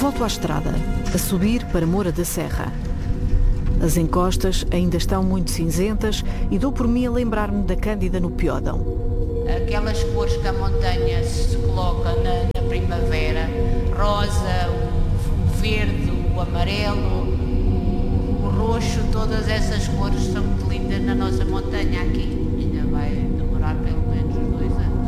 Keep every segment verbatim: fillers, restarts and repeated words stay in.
Volto à estrada, a subir para Moura da Serra. As encostas ainda estão muito cinzentas e dou por mim a lembrar-me da Cândida no Piódão. Aquelas cores que a montanha se coloca na, na primavera, rosa, o, o verde, o amarelo, o, o roxo, todas essas cores são muito lindas na nossa montanha aqui. Ainda vai demorar pelo menos dois anos.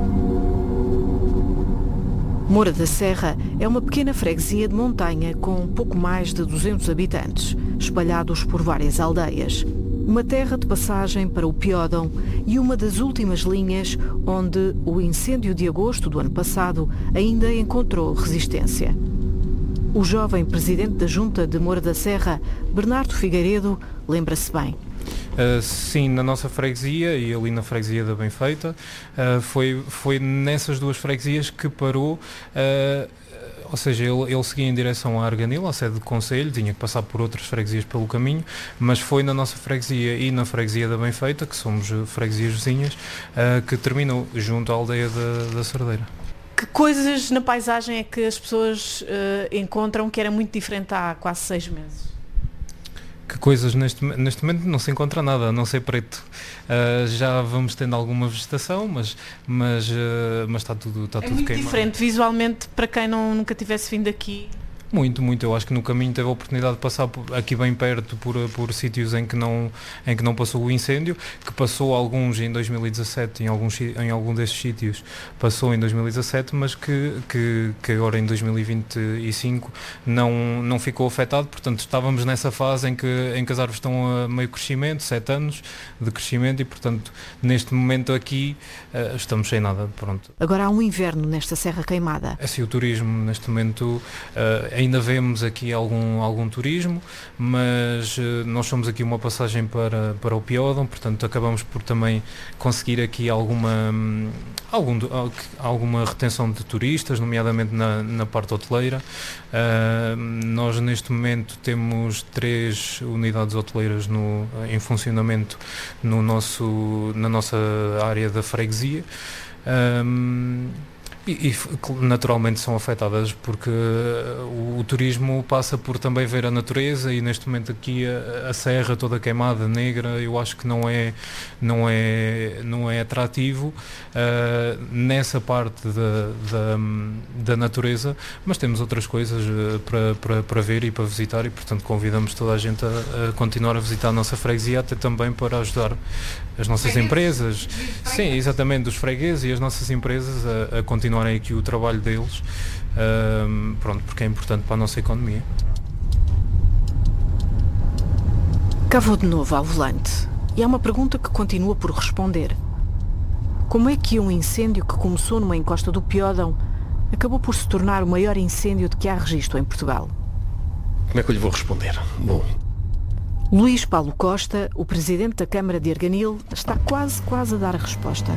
Moura da Serra é uma pequena freguesia de montanha com pouco mais de duzentos habitantes, espalhados por várias aldeias. Uma terra de passagem para o Piódão e uma das últimas linhas onde o incêndio de agosto do ano passado ainda encontrou resistência. O jovem presidente da Junta de Moura da Serra, Bernardo Figueiredo, lembra-se bem. Uh, sim, na nossa freguesia e ali na freguesia da Benfeita, uh, foi, foi nessas duas freguesias que parou, uh, ou seja, ele, ele seguia em direção à Arganil, à sede do Conselho, tinha que passar por outras freguesias pelo caminho, mas foi na nossa freguesia e na freguesia da Benfeita, que somos freguesias vizinhas, uh, que terminou junto à aldeia da, da Cerdeira. Que coisas na paisagem é que as pessoas uh, encontram que era muito diferente há quase seis meses? Que coisas, neste, neste momento não se encontra nada, a não ser preto. Uh, já vamos tendo alguma vegetação, mas, mas, uh, mas está tudo, está é tudo muito queimado. Diferente visualmente para quem não, nunca tivesse vindo aqui. Muito, muito. Eu acho que no caminho teve a oportunidade de passar por, aqui bem perto por, por sítios em que, não, em que não passou o incêndio, que passou alguns em dois mil e dezassete, em, alguns, em algum desses sítios passou em dois mil e dezassete, mas que, que, que agora em dois mil e vinte e cinco não, não ficou afetado. Portanto, estávamos nessa fase em que, em que as árvores estão a meio crescimento, sete anos de crescimento, e portanto, neste momento aqui uh, estamos sem nada. Pronto. Agora há um inverno nesta Serra Queimada. Assim, o turismo neste momento... Uh, Ainda vemos aqui algum, algum turismo, mas uh, nós somos aqui uma passagem para, para o Piódão, portanto acabamos por também conseguir aqui alguma, um, algum, alguma retenção de turistas, nomeadamente na, na parte hoteleira. Uh, nós neste momento temos três unidades hoteleiras no, em funcionamento no nosso, na nossa área da freguesia. Um, E, e naturalmente são afetadas porque o, o turismo passa por também ver a natureza, e neste momento aqui a, a serra toda queimada, negra, eu acho que não é, não é, não é atrativo uh, nessa parte da, da, da natureza, mas temos outras coisas uh, para, para, para ver e para visitar, e portanto convidamos toda a gente a, a continuar a visitar a nossa freguesia, até também para ajudar as nossas fregueses. empresas, sim, exatamente, os fregueses e as nossas empresas a, a continuar aqui o trabalho deles, um, pronto, porque é importante para a nossa economia. Cá vou de novo ao volante, e há uma pergunta que continua por responder. Como é que um incêndio que começou numa encosta do Piódão acabou por se tornar o maior incêndio de que há registro em Portugal? Como é que eu lhe vou responder? Bom... Luís Paulo Costa, o presidente da Câmara de Arganil, está quase, quase a dar a resposta.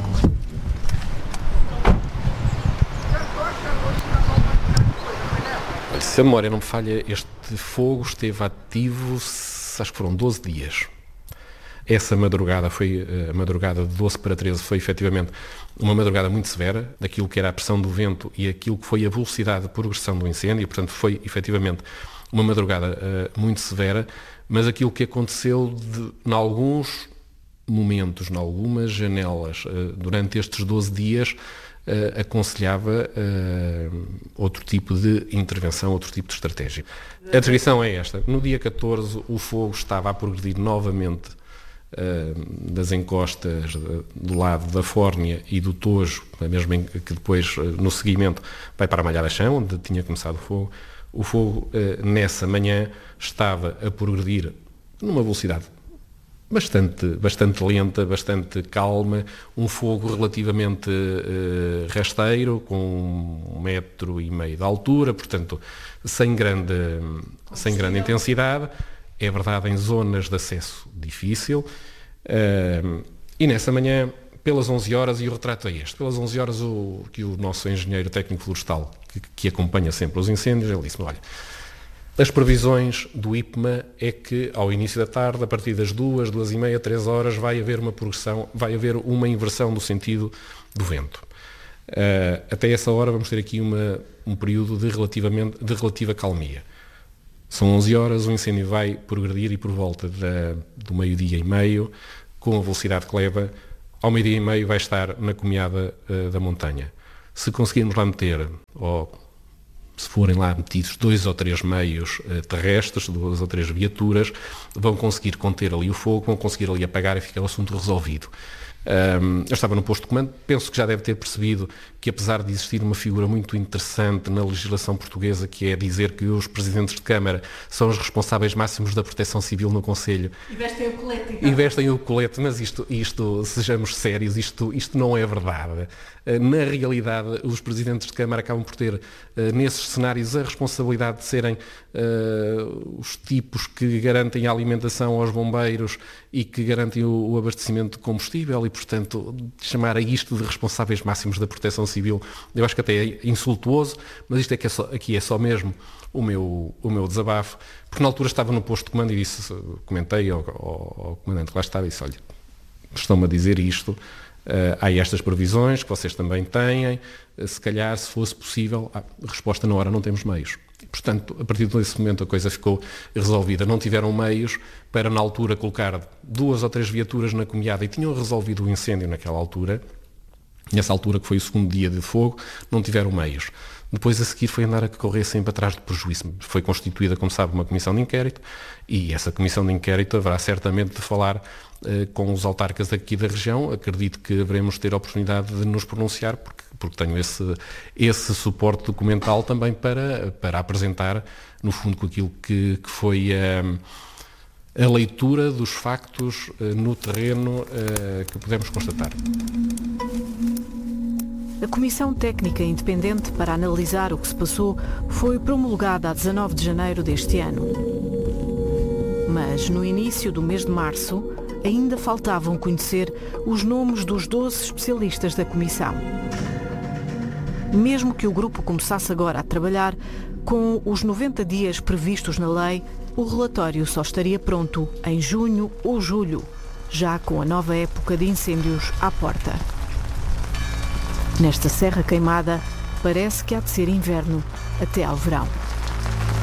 Se a memória não me falha, este fogo esteve ativo, acho que foram doze dias. Essa madrugada, foi a madrugada de doze para treze, foi efetivamente uma madrugada muito severa, daquilo que era a pressão do vento e aquilo que foi a velocidade de progressão do incêndio, portanto foi efetivamente uma madrugada uh, muito severa, mas aquilo que aconteceu de, em alguns momentos, em algumas janelas, uh, durante estes doze dias, Uh, aconselhava uh, outro tipo de intervenção, outro tipo de estratégia. A descrição é esta. No dia catorze, o fogo estava a progredir novamente uh, das encostas uh, do lado da Fórnia e do Tojo, mesmo em, que depois, uh, no seguimento, vai para a Malhada-Chão, onde tinha começado o fogo. O fogo, uh, nessa manhã, estava a progredir numa velocidade Bastante, bastante lenta, bastante calma, um fogo relativamente uh, rasteiro, com um metro e meio de altura, portanto, sem grande, sem grande intensidade. É verdade, em zonas de acesso difícil. Uh, e nessa manhã, pelas onze horas, e o retrato é este, pelas onze horas o, que o nosso engenheiro técnico florestal, que, que acompanha sempre os incêndios, ele disse-me, olha, as previsões do I P M A é que ao início da tarde, a partir das duas, duas e meia, três horas, vai haver uma progressão, vai haver uma inversão do sentido do vento. Uh, até essa hora vamos ter aqui uma, um período de, relativamente, de relativa calmia. São onze horas, o incêndio vai progredir e por volta da, do meio-dia e meio, com a velocidade que leva, ao meio-dia e meio vai estar na comeada uh, da montanha. Se conseguirmos lá meter, ou se forem lá metidos dois ou três meios uh, terrestres, duas ou três viaturas, vão conseguir conter ali o fogo, vão conseguir ali apagar e fica o assunto resolvido. Um, eu estava no posto de comando, penso que já deve ter percebido que, apesar de existir uma figura muito interessante na legislação portuguesa, que é dizer que os presidentes de Câmara são os responsáveis máximos da proteção civil no Conselho. E vestem o colete. Então. E vestem o colete, mas isto, isto sejamos sérios, isto, isto não é verdade. Na realidade, os presidentes de Câmara acabam por ter, nesses cenários, a responsabilidade de serem uh, os tipos que garantem a alimentação aos bombeiros e que garantem o, o abastecimento de combustível e, portanto, chamar a isto de responsáveis máximos da proteção civil, eu acho que até é insultuoso, mas isto é que é só, aqui é só mesmo o meu, o meu desabafo, porque na altura estava no posto de comando e disse, comentei ao, ao, ao comandante que lá estava e disse, olha, estão-me a dizer isto, Uh, há estas previsões que vocês também têm, uh, se calhar, se fosse possível, a resposta na hora, não temos meios. Portanto, a partir desse momento a coisa ficou resolvida. Não tiveram meios para, na altura, colocar duas ou três viaturas na comeada e tinham resolvido o incêndio naquela altura. Nessa altura, que foi o segundo dia de fogo, não tiveram meios. Depois, a seguir, foi andar a correr sempre atrás de prejuízo. Foi constituída, como sabe, uma comissão de inquérito e essa comissão de inquérito haverá certamente de falar uh, com os autarcas aqui da região. Acredito que haveremos de ter a oportunidade de nos pronunciar, porque, porque tenho esse, esse suporte documental também para, para apresentar, no fundo, com aquilo que, que foi uh, a leitura dos factos uh, no terreno uh, que pudemos constatar. A Comissão Técnica Independente para analisar o que se passou foi promulgada a dezanove de janeiro deste ano. Mas no início do mês de março ainda faltavam conhecer os nomes dos doze especialistas da Comissão. Mesmo que o grupo começasse agora a trabalhar, com os noventa dias previstos na lei, o relatório só estaria pronto em junho ou julho, já com a nova época de incêndios à porta. Nesta Serra Queimada, parece que há de ser inverno até ao verão.